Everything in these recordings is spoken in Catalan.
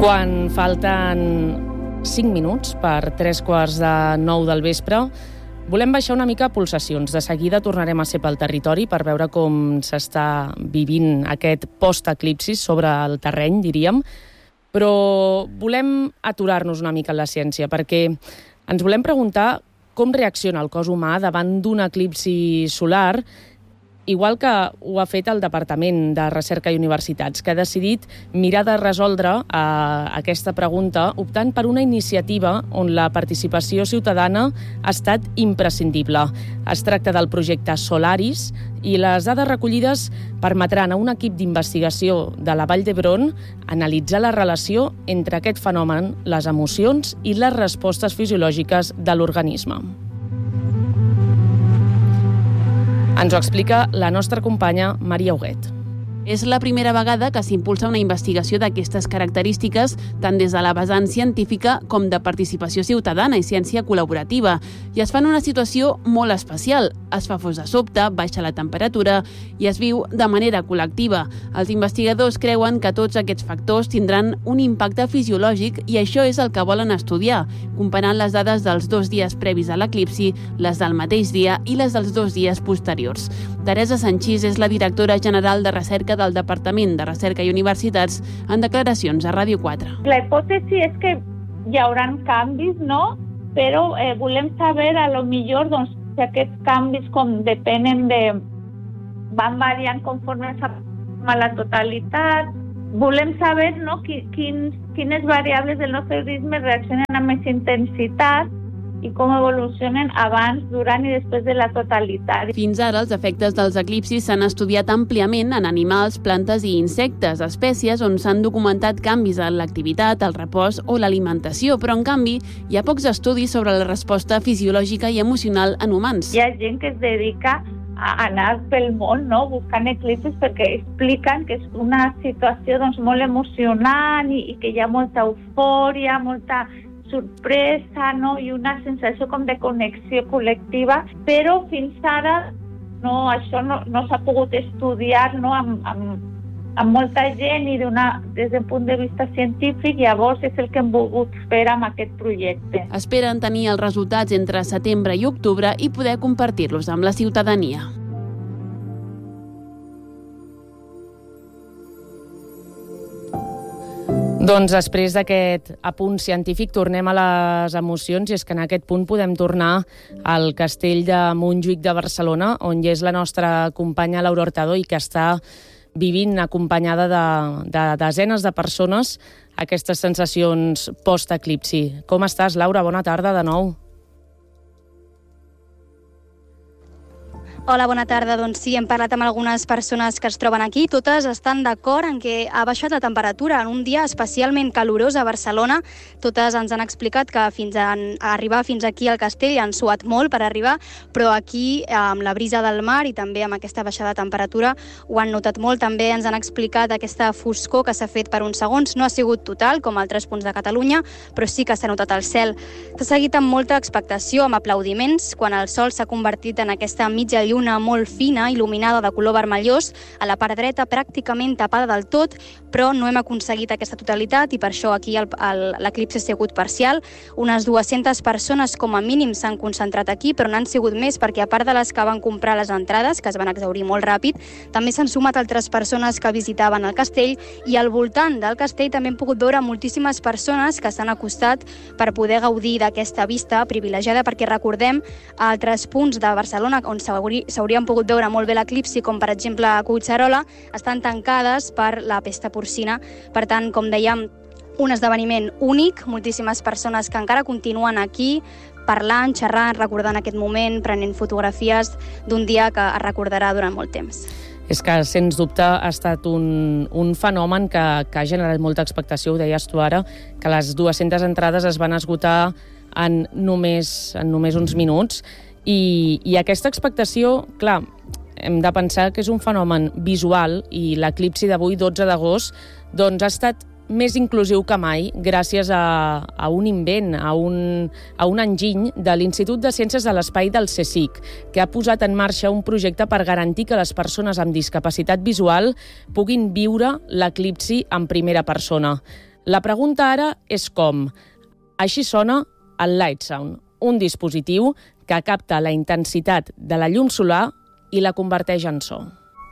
Quan falten 5 minuts per 3:45 del vespre, volem baixar una mica pulsacions. De seguida tornarem a ser pel territori per veure com s'està vivint aquest post-eclipsi sobre el terreny, diríem. Però volem aturar-nos una mica en la ciència perquè ens volem preguntar com reacciona el cos humà davant d'un eclipsi solar, igual que ho ha fet el Departament de Recerca i Universitats, que ha decidit mirar de resoldre aquesta pregunta optant per una iniciativa on la participació ciutadana ha estat imprescindible. Es tracta del projecte Solaris i les dades recollides permetran a un equip d'investigació de la Vall d'Hebron analitzar la relació entre aquest fenomen, les emocions i les respostes fisiològiques de l'organisme. Ens ho explica la nostra companya Maria Huguet. És la primera vegada que s'impulsa una investigació d'aquestes característiques tant des de la vessant científica com de participació ciutadana i ciència col·laborativa. I es fa en una situació molt especial. Es fa fos de sobte, baixa la temperatura i es viu de manera col·lectiva. Els investigadors creuen que tots aquests factors tindran un impacte fisiològic i això és el que volen estudiar, comparant les dades dels 2 dies previs a l'eclipsi, les del mateix dia i les dels 2 dies posteriors. Teresa Sanchís és la directora general de recerca del Departament de Recerca i Universitats en declaracions a Ràdio 4. La hipòtesi és que hi haurà canvis, no? Però volem saber, a lo millor, doncs, si aquests canvis com depenen van variant conforme a la totalitat. Volem saber, no, quines variables del nostre organisme reaccionen amb més intensitat i com evolucionen abans, durant i després de la totalitat. Fins ara, els efectes dels eclipsis s'han estudiat àmpliament en animals, plantes i insectes, espècies on s'han documentat canvis en l'activitat, el repòs o l'alimentació, però en canvi hi ha pocs estudis sobre la resposta fisiològica i emocional en humans. Hi ha gent que es dedica a anar pel món, no?, buscant eclipsis perquè expliquen que és una situació doncs, molt emocionant i que hi ha molta eufòria, molta sorpresa, no? I una sensació com de connexió col·lectiva, però fins ara això no s'ha pogut estudiar, no? amb molta gent i des del punt de vista científic. Llavors és el que hem volgut fer amb aquest projecte. Esperen tenir els resultats entre setembre i octubre i poder compartir-los amb la ciutadania. Doncs després d'aquest apunt científic tornem a les emocions i és que en aquest punt podem tornar al castell de Montjuïc de Barcelona on hi és la nostra companya Laura Hurtado i que està vivint acompanyada de desenes de persones aquestes sensacions post-eclipsi. Com estàs, Laura? Bona tarda de nou. Hola, bona tarda. Doncs sí, hem parlat amb algunes persones que es troben aquí. Totes estan d'acord en que ha baixat la temperatura en un dia especialment calorós a Barcelona. Totes ens han explicat que fins a arribar fins aquí al castell han suat molt per arribar, però aquí, amb la brisa del mar i també amb aquesta baixada de temperatura, ho han notat molt. També ens han explicat aquesta foscor que s'ha fet per uns segons. No ha sigut total, com a altres punts de Catalunya, però sí que s'ha notat el cel. S'ha seguit amb molta expectació, amb aplaudiments, quan el sol s'ha convertit en aquesta mitja lluna molt fina, il·luminada de color vermellós, a la part dreta pràcticament tapada del tot, però no hem aconseguit aquesta totalitat i per això aquí l'eclipsi ha sigut parcial. Unes 200 persones com a mínim s'han concentrat aquí, però n'han sigut més perquè a part de les que van comprar les entrades, que es van exhaurir molt ràpid, també s'han sumat altres persones que visitaven el castell i al voltant del castell també hem pogut veure moltíssimes persones que s'han acostat per poder gaudir d'aquesta vista privilegiada perquè recordem altres punts de Barcelona on s'haurien pogut veure molt bé l'eclipsi, com per exemple a Collserola, estan tancades per la pesta porcina. Per tant, com dèiem, un esdeveniment únic, moltíssimes persones que encara continuen aquí parlant, xerrant, recordant aquest moment, prenent fotografies d'un dia que es recordarà durant molt temps. És que, sens dubte, ha estat un fenomen que ha generat molta expectació, ho deies tu ara, que les 200 entrades es van esgotar en només uns minuts. I aquesta expectació, clar, hem de pensar que és un fenomen visual i l'eclipsi d'avui, 12 d'agost, doncs ha estat més inclusiu que mai gràcies a un invent, a un enginy de l'Institut de Ciències de l'Espai del CSIC, que ha posat en marxa un projecte per garantir que les persones amb discapacitat visual puguin viure l'eclipsi en primera persona. La pregunta ara és com. Així sona el Light Sound, un dispositiu que capta la intensitat de la llum solar i la converteix en so.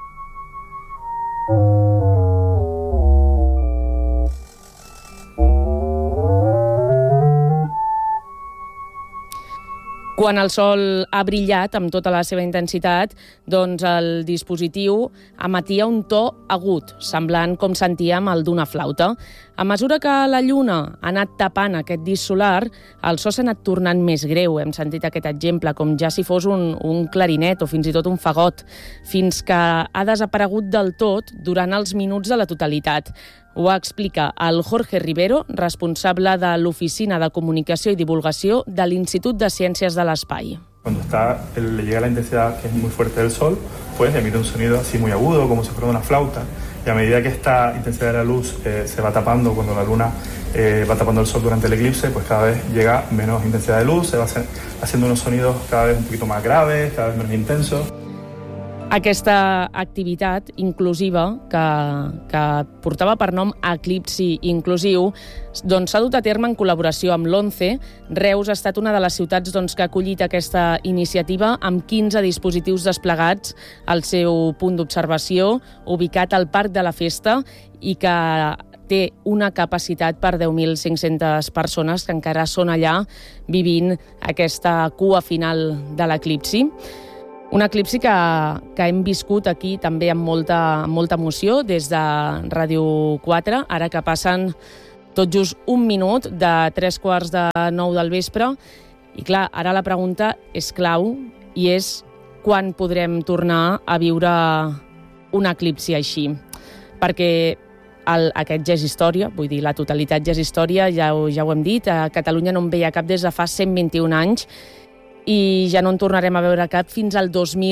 Quan el sol ha brillat amb tota la seva intensitat, doncs el dispositiu emetia un to agut, semblant com sentíem el d'una flauta. A mesura que la lluna ha anat tapant aquest disc solar, el so s'ha anat tornant més greu. Hem sentit aquest exemple, com ja si fos un clarinet o fins i tot un fagot, fins que ha desaparegut del tot durant els minuts de la totalitat. Ho explica el Jorge Rivero, responsable de l'Oficina de Comunicació i Divulgació de l'Institut de Ciències de l'Espai. Cuando le llega la intensidad que es muy fuerte del sol, pues emite un sonido así muy agudo, como si fuera una flauta. Y a medida que esta intensidad de la luz se va tapando, cuando la luna va tapando el sol durante el eclipse, pues cada vez llega menos intensidad de luz, se va haciendo unos sonidos cada vez un poquito más graves, cada vez menos intensos. Aquesta activitat inclusiva que portava per nom Eclipsi Inclusiu doncs s'ha dut a terme en col·laboració amb l'ONCE. Reus ha estat una de les ciutats que ha acollit aquesta iniciativa amb 15 dispositius desplegats al seu punt d'observació, ubicat al Parc de la Festa i que té una capacitat per 10.500 persones que encara són allà vivint aquesta cua final de l'eclipsi. Un eclipsi que hem viscut aquí també amb molta emoció des de Ràdio 4, ara que passen tot just un minut de 8:45 del vespre. I clar, ara la pregunta és clau i és quan podrem tornar a viure un eclipsi així. Perquè aquest ja és història, vull dir, la totalitat ja és història, ja ho hem dit, a Catalunya no en veia cap des de fa 121 anys, i ja no en tornarem a veure cap fins al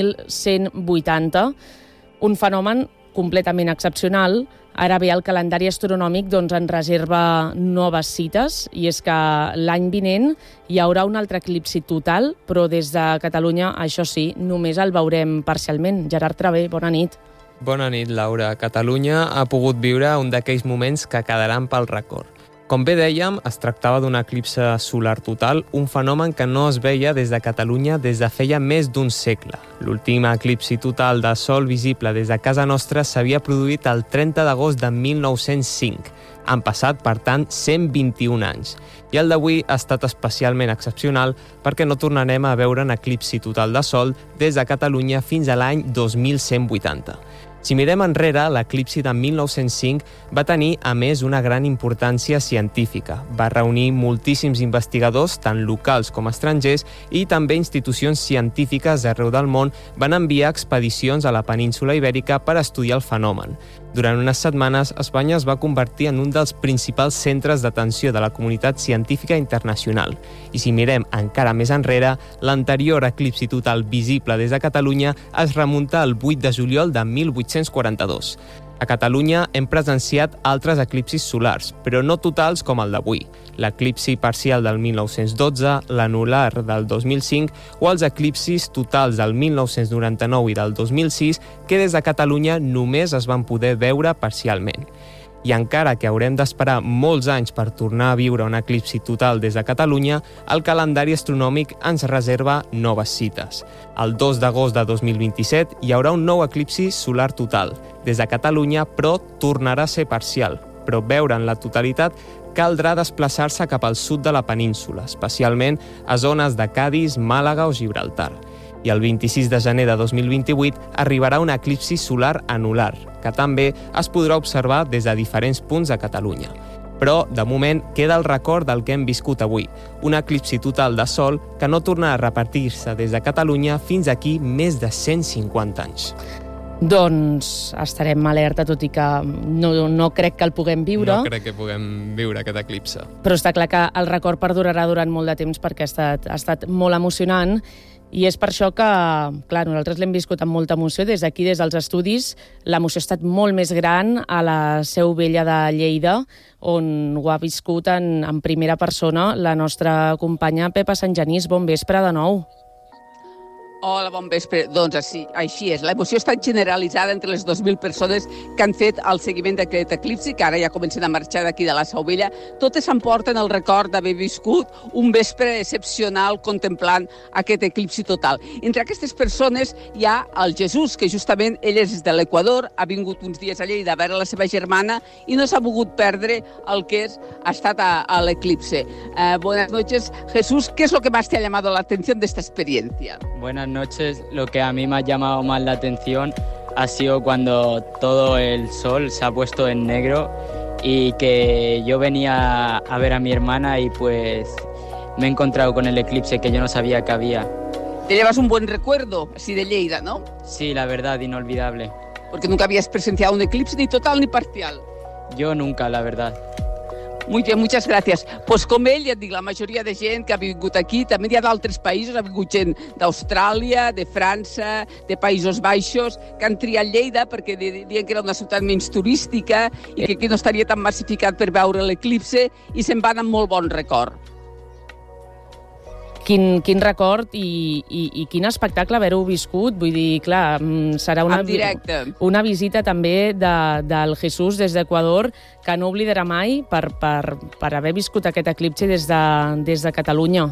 2180. Un fenomen completament excepcional. Ara bé, el calendari astronòmic en reserva noves cites, i és que l'any vinent hi haurà un altre eclipsi total, però des de Catalunya, això sí, només el veurem parcialment. Gerard Travé, bona nit. Bona nit, Laura. Catalunya ha pogut viure un d'aquells moments que quedaran pel record. Com bé dèiem, es tractava d'un eclipse solar total, un fenomen que no es veia des de Catalunya des de feia més d'un segle. L'últim eclipsi total de sol visible des de casa nostra s'havia produït el 30 d'agost de 1905. Han passat, per tant, 121 anys. I el d'avui ha estat especialment excepcional perquè no tornarem a veure un eclipsi total de sol des de Catalunya fins a l'any 2180. Si mirem enrere, l'eclipsi de 1905 va tenir, a més, una gran importància científica. Va reunir moltíssims investigadors, tant locals com estrangers, i també institucions científiques arreu del món van enviar expedicions a la península Ibèrica per estudiar el fenomen. Durant unes setmanes, Espanya es va convertir en un dels principals centres d'atenció de la comunitat científica internacional. I si mirem encara més enrere, l'anterior eclipsi total visible des de Catalunya es remunta al 8 de juliol de 1842. A Catalunya hem presenciat altres eclipsis solars, però no totals com el d'avui. L'eclipsi parcial del 1912, l'anular del 2005 o els eclipsis totals del 1999 i del 2006 que des de Catalunya només es van poder veure parcialment. I encara que haurem d'esperar molts anys per tornar a viure un eclipsi total des de Catalunya, el calendari astronòmic ens reserva noves cites. El 2 d'agost de 2027 hi haurà un nou eclipsi solar total. Des de Catalunya, però, tornarà a ser parcial. Però veure en la totalitat caldrà desplaçar-se cap al sud de la península, especialment a zones de Cadis, Màlaga o Gibraltar. I el 26 de gener de 2028 arribarà un eclipsi solar anular, que també es podrà observar des de diferents punts de Catalunya. Però, de moment, queda el record del que hem viscut avui, un eclipsi total de sol que no tornarà a repetir-se des de Catalunya fins aquí més de 150 anys. Doncs estarem alerta, tot i que no crec que el puguem viure. No crec que puguem viure aquest eclipse. Però està clar que el record perdurarà durant molt de temps perquè ha estat molt emocionant. I és per això que, clar, nosaltres l'hem viscut amb molta emoció. Des d'aquí, des dels estudis, l'emoció ha estat molt més gran a la Seu Vella de Lleida, on ho ha viscut en primera persona la nostra companya Pepa Sant Genís. Bon vespre de nou. Hola, bon vespre. Doncs així és. L'emoció està generalitzada entre les 2.000 persones que han fet el seguiment d'aquest eclipsi, que ara ja comencen a marxar d'aquí de la Seu Vella. Totes s'emporten el record d'haver viscut un vespre excepcional contemplant aquest eclipsi total. Entre aquestes persones hi ha el Jesús, que justament ell és de l'Equador, ha vingut uns dies a Lleida a veure la seva germana i no s'ha pogut perdre el que ha estat a l'eclipse. Buenas noches, Jesús. ¿Qué es lo que más te ha llamado la atención de esta experiencia? Buenas noches. Lo que a mí me ha llamado más la atención ha sido cuando todo el sol se ha puesto en negro y que yo venía a ver a mi hermana y pues me he encontrado con el eclipse que yo no sabía que había. Te llevas un buen recuerdo, así de Lleida, ¿no? Sí, la verdad, inolvidable. Porque nunca habías presenciado un eclipse ni total ni parcial. Yo nunca, la verdad. Muy bien, muchas gracias. Pues com ell, ja et dic, la majoria de gent que ha vingut aquí, també hi ha d'altres països, ha vingut gent d'Austràlia, de França, de Països Baixos, que han triat Lleida perquè diuen que era una ciutat menys turística i que aquí no estaria tan massificat per veure l'eclipse i se'n van amb molt bon record. Quin record i quin espectacle haver-ho viscut. Vull dir, clar, serà una visita també del Jesús des d'Equador que no oblidarà mai per haver viscut aquest eclipsi des de Catalunya.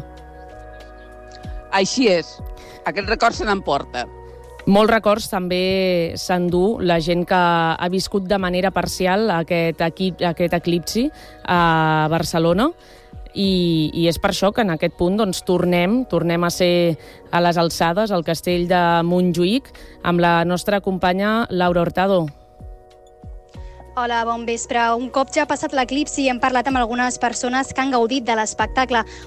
Així és. Aquest record se n'emporta. Molts records també s'endú la gent que ha viscut de manera parcial aquest eclipsi a Barcelona. I és per això que en aquest punt doncs, tornem a ser a les alçades, al castell de Montjuïc, amb la nostra companya Laura Hurtado. Hola, bon vespre. Un cop ja ha passat l'eclipsi, hem parlat amb algunes persones que han gaudit de l'espectacle.